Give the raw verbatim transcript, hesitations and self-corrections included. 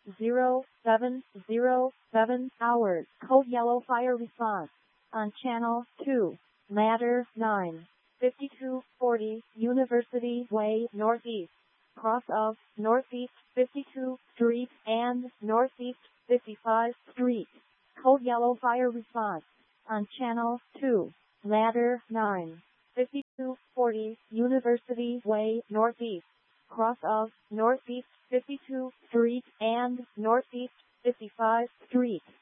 zero seven zero seven hours. Code yellow fire response on channel two. Ladder nine. fifty-two forty University Way Northeast. Cross of Northeast fifty-two Street and Northeast fifty-five Street. Code yellow fire response on channel two. Ladder nine. fifty-two forty University Way Northeast. Cross of Northeast fifty-two Street and Northeast fifty-five Street.